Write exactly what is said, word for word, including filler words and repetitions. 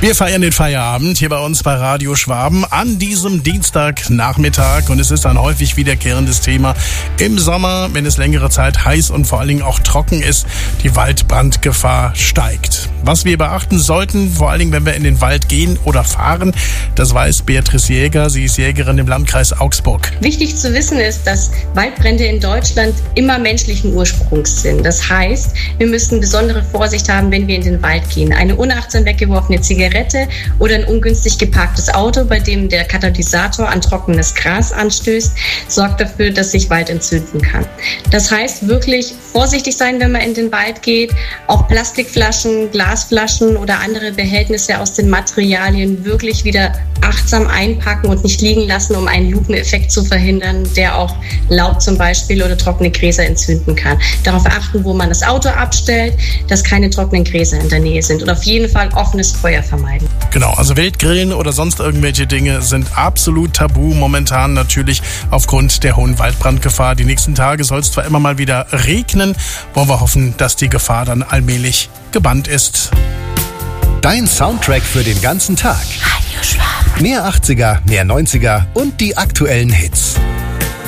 Wir feiern den Feierabend hier bei uns bei Radio Schwaben an diesem Dienstagnachmittag und es ist ein häufig wiederkehrendes Thema im Sommer, wenn es längere Zeit heiß und vor allen Dingen auch trocken ist, die Waldbrandgefahr steigt. Was wir beachten sollten, vor allen Dingen wenn wir in den Wald gehen oder fahren, das weiß Beatrice Jäger, sie ist Jägerin im Landkreis Augsburg. Wichtig zu wissen ist, dass Waldbrände in Deutschland immer menschlichen Ursprungs sind. Das heißt, wir müssen besondere Vorsicht haben, wenn wir in den Wald gehen. Eine unachtsam weggeworfene Zigarette oder ein ungünstig geparktes Auto, bei dem der Katalysator an trockenes Gras anstößt, sorgt dafür, dass sich Wald entzünden kann. Das heißt, wirklich vorsichtig sein, wenn man in den Wald geht. Auch Plastikflaschen, Glasflaschen oder andere Behältnisse aus den Materialien wirklich wieder achtsam einpacken und nicht liegen lassen, um einen Lupeneffekt zu verhindern, der auch Laub zum Beispiel oder trockene Gräser entzünden kann. Darauf achten, wo man das Auto abstellt, dass keine trockenen Gräser in der Nähe sind und auf jeden Fall offenes Feuer vermeiden. Genau, also Wildgrillen oder sonst irgendwelche Dinge sind absolut tabu momentan natürlich aufgrund der hohen Waldbrandgefahr. Die nächsten Tage soll es zwar immer mal wieder regnen, wollen wir hoffen, dass die Gefahr dann allmählich gebannt ist. Dein Soundtrack für den ganzen Tag. Radio Schwaben. Mehr achtziger, mehr neunziger und die aktuellen Hits.